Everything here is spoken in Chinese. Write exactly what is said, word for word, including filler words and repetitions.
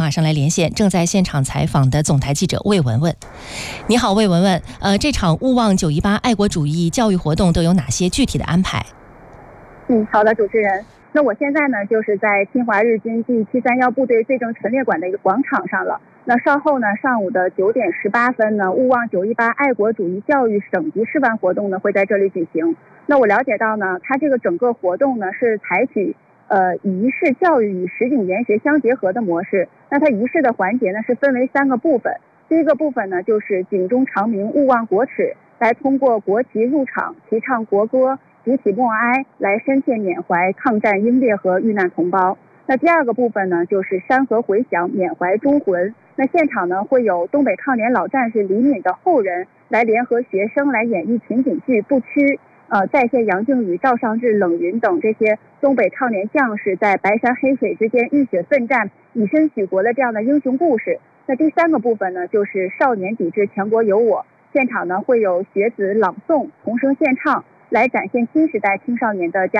马上来连线正在现场采访的总台记者魏文文。你好，魏文文。呃，这场勿忘九一八爱国主义教育活动都有哪些具体的安排？ 嗯，好的，主持人。那我现在呢，就是在侵华日军第七三幺部队罪证陈列馆的一个广场上了。那稍后呢，上午的九点十八分呢，勿忘九一八爱国主义教育省级示范活动呢会在这里举行。那我了解到呢，它这个整个活动呢是采取呃仪式教育与实景研学相结合的模式。那它仪式的环节呢是分为三个部分。第一个部分呢就是警钟长鸣，勿忘国耻，来通过国旗入场，齐唱国歌，举起默哀，来深切缅怀抗战英烈和遇难同胞。那第二个部分呢就是山河回响，缅怀忠魂。那现场呢会有东北抗联老战士李敏的后人来联合学生来演绎情景剧《不屈》，呃，再现杨靖宇、赵尚志、冷云等这些东北抗联将士在白山黑水之间浴血奋战、以身许国的这样的英雄故事。那第三个部分呢就是少年抵制强国有我，现场呢会有学子朗诵、童声献唱，来展现新时代青少年的